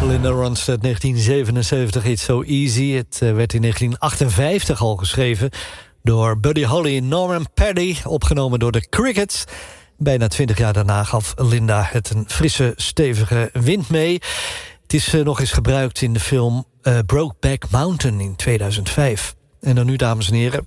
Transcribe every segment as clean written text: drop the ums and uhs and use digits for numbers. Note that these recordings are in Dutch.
Linda Ronstadt, 1977, It's So Easy. Het werd in 1958 al geschreven door Buddy Holly en Norman Paddy, opgenomen door de Crickets. Bijna 20 jaar daarna gaf Linda het een frisse, stevige wind mee. Het is nog eens gebruikt in de film Brokeback Mountain in 2005. En dan nu, dames en heren,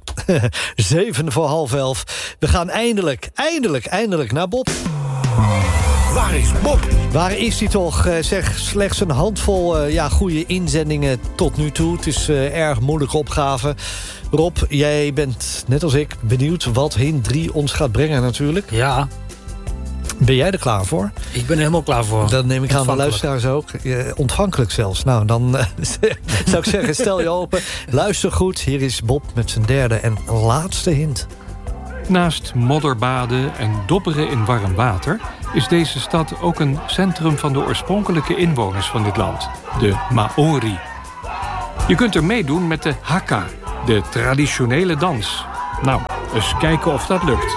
11:07. We gaan eindelijk naar Bob. Waar is Bob? Waar is hij toch? Zeg, slechts een handvol goede inzendingen tot nu toe. Het is erg moeilijke opgave. Rob, jij bent, net als ik, benieuwd wat hint 3 ons gaat brengen natuurlijk. Ja. Ben jij er klaar voor? Ik ben er helemaal klaar voor. Dan neem ik aan de luisteraars ook. Ontvankelijk zelfs. Nou, dan zou ik zeggen, stel je open. Luister goed, hier is Bob met zijn derde en laatste hint. Naast modderbaden en dobberen in warm water is deze stad ook een centrum van de oorspronkelijke inwoners van dit land, de Maori. Je kunt er meedoen met de haka, de traditionele dans. Nou, eens kijken of dat lukt.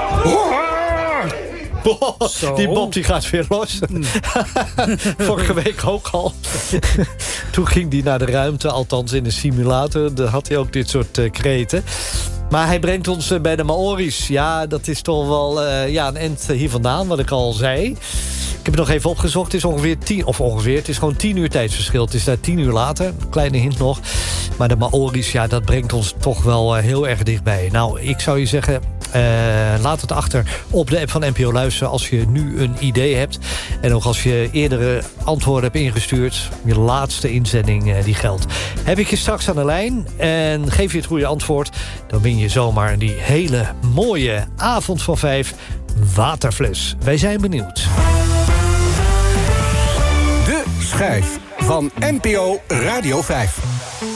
Die Bob die gaat weer los. Vorige week ook al. Toen ging hij naar de ruimte, althans in de simulator. Daar had hij ook dit soort kreten. Maar hij brengt ons bij de Maori's. Ja, dat is toch wel een end hier vandaan, wat ik al zei. Ik heb het nog even opgezocht. Het is ongeveer het is gewoon 10 uur tijdsverschil. Het is daar 10 uur later. Kleine hint nog. Maar de Maori's, ja, dat brengt ons toch wel heel erg dichtbij. Nou, ik zou je zeggen, laat het achter op de app van NPO Luisteren als je nu een idee hebt. En ook als je eerdere antwoorden hebt ingestuurd. Je laatste inzending die geldt. Heb ik je straks aan de lijn en geef je het goede antwoord, dan win je zomaar die hele mooie avond van 5 waterfles. Wij zijn benieuwd. De schijf van NPO Radio 5.